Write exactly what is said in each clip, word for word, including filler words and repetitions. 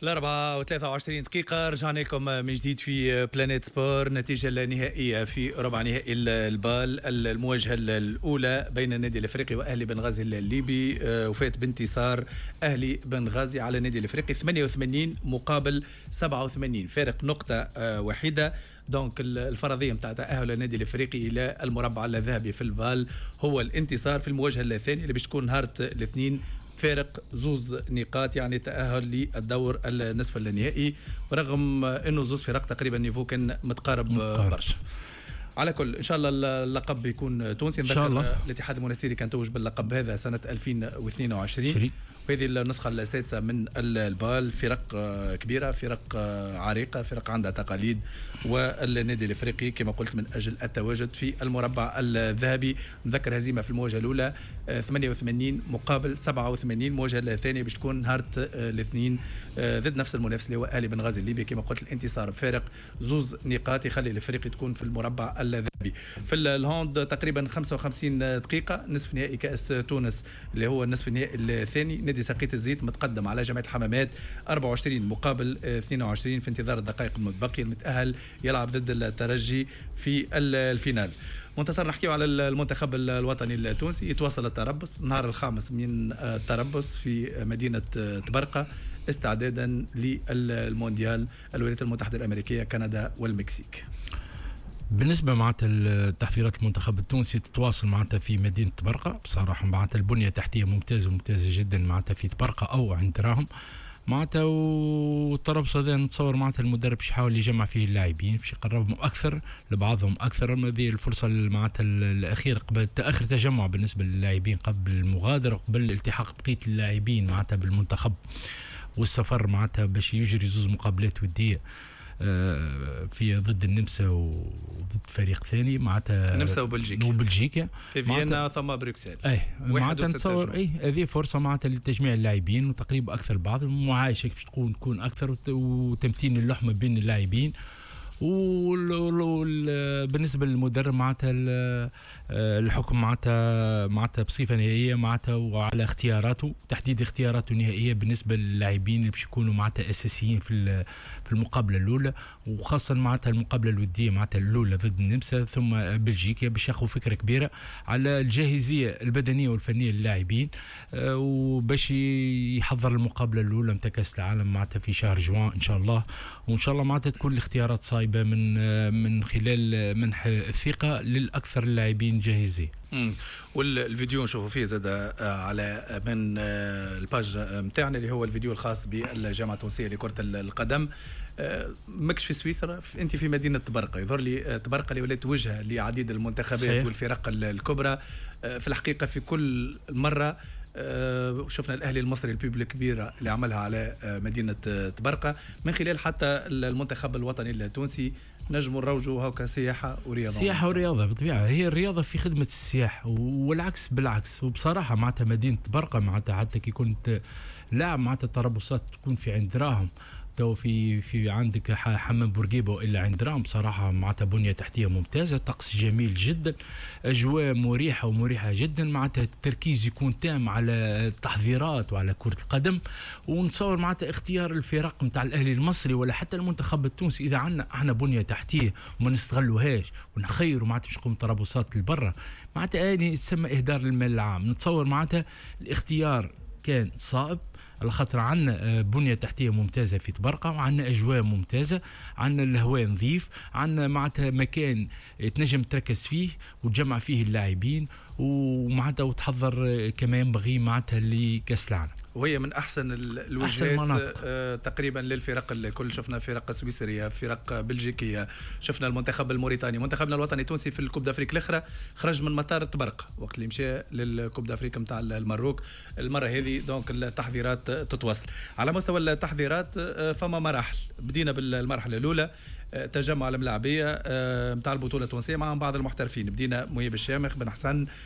الأربعة وثلاثة وعشرين دقيقة رجعنا لكم من جديد في بلانيت سبور. النتيجة النهائية في ربع نهائي البال، المواجهة الأولى بين النادي الأفريقي وأهلي بنغازي الليبي وفات بانتصار أهلي بنغازي على النادي الأفريقي ثمانية وثمانين مقابل سبعة وثمانين، فارق نقطة واحدة. دونك الفرضية متاع تأهل النادي الأفريقي إلى المربع الذهبي في البال هو الانتصار في المواجهة الثانية اللي باش تكون نهار الاثنين، فارق زوز نقاط، يعني تأهل للدور النصف النهائي، ورغم انه زوز فرق تقريبا نيفو كان متقارب برشا. على كل ان شاء الله اللقب يكون تونسي. ان شاء الله الاتحاد المنستيري كان توج باللقب هذا سنه ألفين واثنين وعشرين، وهذه النسخه السادسه من البال. فرق كبيره، فرق عريقه، فرق عندها تقاليد، والنادي الافريقي كما قلت من اجل التواجد في المربع الذهبي. نذكر هزيمه في المواجهه الاولى ثمانية وثمانين مقابل سبعة وثمانين. المواجهه الثانيه باش تكون نهار الاثنين ضد نفس المنافس اللي هو اهلي بنغازي الليبي. كما قلت الانتصار بفارق زوز نقاط يخلي الافريقي تكون في المربع الذهبي. في الهوند تقريبا خمسة وخمسين دقيقه نصف نهائي كاس تونس اللي هو النصف النهائي الثاني. نادي ساقيت الزيت متقدم على جامعه الحمامات أربعة وعشرين مقابل اثنين وعشرين في انتظار الدقائق المتبقيه. المتاهل يلعب ضد الترجي في الفينال. منتصر نحكيو على المنتخب الوطني التونسي. يتواصل التربص النهار الخامس من التربص في مدينه تبرقه استعدادا للمونديال الولايات المتحده الامريكيه كندا والمكسيك. بالنسبة معناتها التحضيرات المنتخب التونسي تتواصل معناتها في مدينة تبرقة. بصراحة معناتها البنية التحتية ممتازة ممتازة جدا معناتها في تبرقة أو عند راهم معناتها، والطرابلس هذا نتصور معناتها المدرب باش يحاول يجمع فيه اللاعبين باش يقربهم أكثر لبعضهم أكثر. أما هذه الفرصة معناتها الأخيرة قبل آخر تجمع بالنسبة للاعبين قبل المغادرة وقبل الالتحاق بقية اللاعبين معناتها بالمنتخب، والسفر معناتها باش يجري زوز مقابلات ودية في ضد النمسا وضد فريق ثاني معناتها النمسا وبلجيكا وبلجيكا في فيينا ثم بروكسل. اي معناتها نتصور اي هذه فرصه معناتها لتجميع اللاعبين وتقريب اكثر بعض، المعايشه باش تكون تكون اكثر وتمتين اللحمه بين اللاعبين. وبالنسبه للمدرب معناتها الحكم معناتها معناتها بصفه نهائيه معناتها وعلى اختياراته، تحديد اختياراته النهائيه بالنسبه للاعبين اللي باش يكونوا معناتها اساسيين في في المقابله الاولى، وخاصه معناتها المقابله الوديه معناتها الاولى ضد النمسا ثم بلجيكا، باش ياخذوا فكره كبيره على الجاهزيه البدنيه والفنيه للاعبين، وباش يحضر المقابله الاولى نتاع كاس العالم معناتها في شهر جوان ان شاء الله. وان شاء الله معناتها تكون الاختيارات صايبه من من خلال منح الثقه للاكثر اللاعبين جاهزين. امم والفيديو نشوفوا فيه زاد على من الباج نتاعنا اللي هو الفيديو الخاص بالجامعه التونسيه لكره القدم. ماكش في سويسرا، انت في مدينه تبرقه. يظهر لي تبرقه اللي ولات وجهه لعديد المنتخبات صحيح. والفرق الكبرى في الحقيقه في كل مره أه شفنا الأهلي المصري البيبل الكبيرة اللي عملها على مدينة تبرقة من خلال حتى المنتخب الوطني التونسي. نجموا نروجوا هكا سياحة ورياضة. سياحة ورياضة بالطبيعة، هي الرياضة في خدمة السياح والعكس بالعكس. وبصراحة معناتها مدينة تبرقة معناتها حتى كي كنت لاعب معناتها التربصات تكون في عند دراهم، تو في في عندك حمام بورقيبه والا عند رام. بصراحه معناتها بنيه تحتيه ممتازه، طقس جميل جدا، اجواء مريحه ومريحه جدا، معناتها التركيز يكون تام على التحضيرات وعلى كره القدم. ونتصور معناتها اختيار الفرق نتاع الاهلي المصري ولا حتى المنتخب التونسي اذا عندنا احنا بنيه تحتيه وما نستغلوهاش ونخيروا معناتها باش نقوم ترابصات لبرا معناتها اني تسمى اهدار للمال العام. نتصور معناتها الاختيار كان صائب على خاطر عندنا بنية تحتية ممتازة في تبرقة، وعندنا أجواء ممتازة، عندنا الهواء نظيف، عندنا معناتها مكان تنجم تركز فيه وتجمع فيه اللاعبين ومعناتها وتحضر كما ينبغي معناتها لكأس العالم. وهي من أحسن الوجهات آه تقريبا للفرق الكل. شفنا فرق سويسرية، فرق بلجيكية، شفنا المنتخب الموريتاني. منتخبنا الوطني التونسي في الكوب دافريك الأخرى خرج من مطار تبرق وقت اللي مشى للكوب دافريك متاع المروك. المرة هذه دونك التحضيرات تتواصل. على مستوى التحضيرات آه فما مراحل. بدينا بالمرحلة الأولى تجمع الملاعبيه نتاع البطوله التونسيه مع بعض المحترفين. بدينا مهيب الشامخ، بن حسن،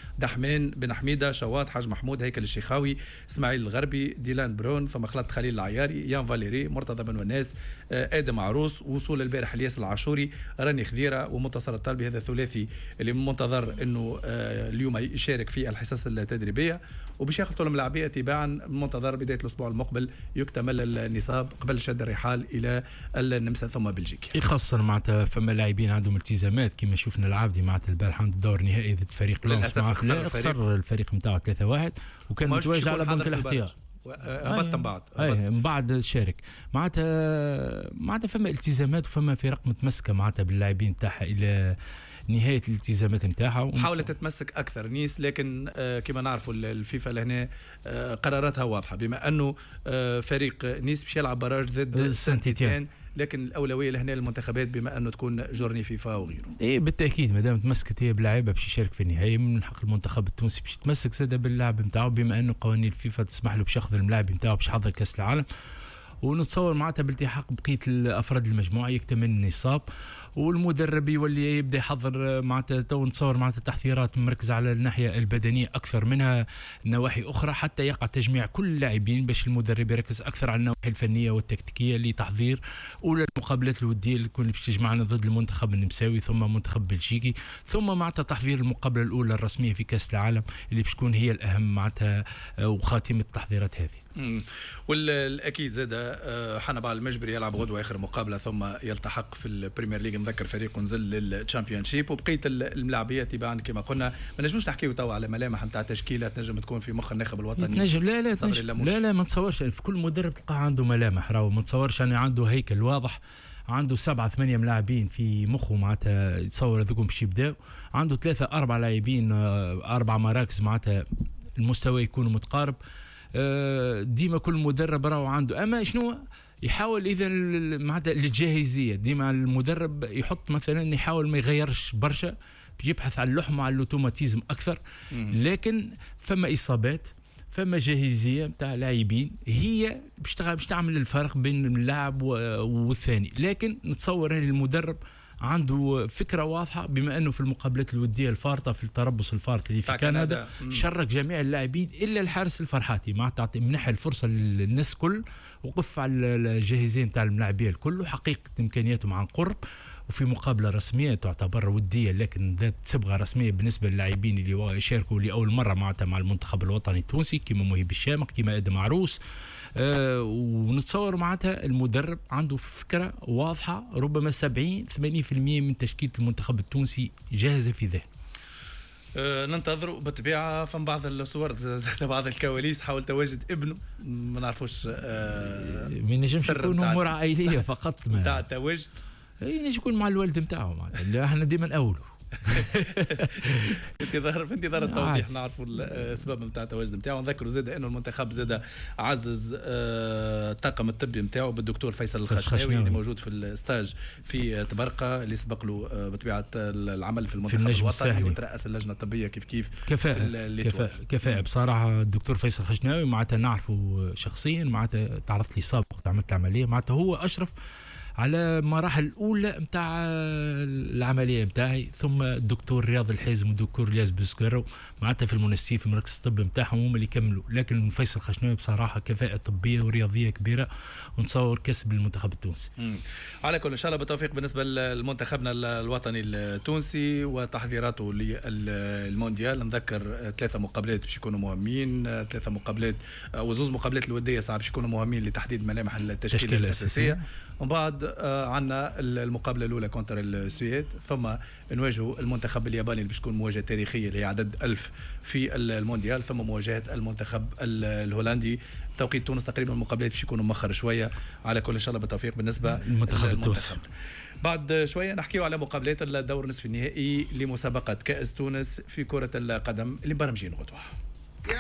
دحمان بن حميده، شواط، حاج محمود، هيكل الشيخاوي، اسماعيل الغربي، ديلان برون، ثم خلط خليل العياري، يان فاليري، مرتضى بن وناس، ادم عروس. وصول البارح الياس العاشوري، راني خذيره ومنتصر الطالبي. هذا الثلاثي اللي منتظر انه اليوم يشارك في الحصص التدريبيه، وباش ياخذ طول الملاعبيه تباعا منتظر بدايه الاسبوع المقبل يكتمل النصاب قبل شد الرحال الى النمسا ثم بلجيكا. خاصه معناتها فما لاعبين عندهم التزامات كما شفنا العابدي معناتها البارح عنده دور نهائي ضد فريق لانس مع خسر الفريق نتاعو ثلاثة واحد وكان متواجد على بنك الاحتياط. هبط من بعد اي من بعد شارك معناتها معناتها فما التزامات وفما فرق متمسكه معناتها باللاعبين تاعها الى نهايه الالتزامات نتاعها. حاولت تتمسك اكثر نيس، لكن آه كما نعرفوا الفيفا لهنا آه قراراتها واضحه، بما انه آه فريق نيس باش يلعب براج ضد سانتيتيان، لكن الاولويه لهنا للمنتخبات بما انه تكون جورني فيفا وغيره. اي بالتاكيد ما دام تمسكت هي بلاعيبه باش يشارك في النهائي، من حق المنتخب التونسي باش يتمسك زاد باللاعب نتاعو، بما انه قوانين الفيفا تسمح له باش ياخذ الملاعب نتاعو باش يحضر كاس العالم. ونتصور معناتها بالتحاق بقيه الافراد المجموعه يكتمل النصاب، والمدرب يولي يبدا يحضر معناتها تو نتصور معناتها تحضيرات مركزه على الناحيه البدنيه اكثر منها نواحي اخرى، حتى يقع تجميع كل اللاعبين باش المدرب يركز اكثر على النواحي الفنيه والتكتيكيه لتحضير اولى المقابلات الوديه اللي تكون باش تجمعنا ضد المنتخب النمساوي ثم منتخب بلجيكي، ثم معناتها تحضير المقابله الاولى الرسميه في كاس العالم اللي باش تكون هي الاهم معناتها وخاتمه التحضيرات هذه. والاكيد زاد حنبال المجبري يلعب غدوه اخر مقابله ثم يلتحق في البريمير ليج، نذكر فريق نزل للتشامبيونشيب، وبقيه الملاعبيه تباعا كما قلنا ما نجموش نحكيو توا على ملامح نتاع تشكيله تنجم تكون في مخ الناخب الوطني. نجم لا لا لا لا ما نتصورش في كل مدرب تلقى عنده ملامح، راهو ما نتصورش يعني عنده هيكل واضح، عنده سبعة ثمانية ملاعبين في مخه معناتها يتصور هذوكم باش يبداو، عنده ثلاثة أربعة لاعبين أربع مراكز معناتها المستوى يكون متقارب. ديما كل مدرب راهو عنده، اما شنو يحاول اذا معناتها الجاهزيه ديما المدرب يحط مثلا يحاول ما يغيرش برشا، يبحث على اللحمه على الاوتوماتيزم اكثر، لكن فما اصابات فما جاهزيه نتاع لاعبين هي باش باش تعمل الفرق بين اللاعب والثاني، لكن نتصور ان المدرب عنده فكره واضحه بما انه في المقابلات الوديه الفارطه في التربص الفارط اللي في كندا شرك جميع اللاعبين الا الحارس الفرحاتي، ما تعطي منح الفرصه للناس كل، وقف على الجاهزيه نتاع الملاعبيه الكل وحقيقه امكانياتهم عن قرب، وفي مقابله رسميه تعتبر وديه لكن ذات صبغه رسميه بالنسبه للاعبين اللي يشاركوا لاول مره معناتها مع المنتخب الوطني التونسي كما مهيب الشامخ كما ادم عروس. أه ونتصور معناتها المدرب عنده فكره واضحه، ربما سبعين ثمانين بالمئة من تشكيله المنتخب التونسي جاهزه في ذهن. أه ننتظروا بالطبيعه. فم بعض الصور بعض الكواليس حول تواجد ابنه ما نعرفوش أه ما نجمش يكون امور عائليه فقط تاع التواجد، ينجم يكون مع الوالد نتاعو معناتها احنا ديما نقولوا في انتظار في انتظار التوضيح نعرفوا الاسباب نتاع التواجد نتاعو. نذكروا زاد انه المنتخب زاد عزز الطاقم الطبي نتاعو بالدكتور فيصل الخشناوي اللي موجود في الستاج في تبرقه اللي سبق له بطبيعه العمل في المنتخب في الوطني وترأس اللجنه الطبيه كيف كيف كفاءه كفاءه, كفاءة بصراحه. الدكتور فيصل الخشناوي معناتها نعرفه شخصيا، معناتها تعرضت لي سابق وقت عملت العمليه، معناتها هو اشرف على المراحل الاولى نتاع العمليه نتاعي، ثم الدكتور رياض الحازم والدكتور الياس بسكرو معناتها في المنسيف في المركز الطبي نتاعهم هما اللي يكملوا، لكن فيصل الخشناوي بصراحه كفاءه طبيه ورياضيه كبيره ونتصور كسب المنتخب التونسي. مم. على كل ان شاء الله بالتوفيق بالنسبه لمنتخبنا الوطني التونسي وتحضيراته للمونديال. نذكر ثلاثه مقابلات باش يكونوا مهمين، ثلاثه مقابلات وزوز مقابلات الوديه صعب باش يكونوا مهمين لتحديد ملامح التشكيله الاساسيه، ومن بعد آه عندنا المقابله الاولى كونتر السويد، ثم نواجهوا المنتخب الياباني اللي باش تكون مواجهه تاريخيه اللي عدد ألف في المونديال، ثم مواجهه المنتخب الهولندي. توقيت تونس تقريبا المقابلات باش يكونوا مؤخر شويه. على كل ان شاء الله بالتوفيق بالنسبه للمنتخب التونسي. بعد شويه نحكيو على مقابلات الدور نصف النهائي لمسابقه كاس تونس في كره القدم اللي مبرمجين غدوه.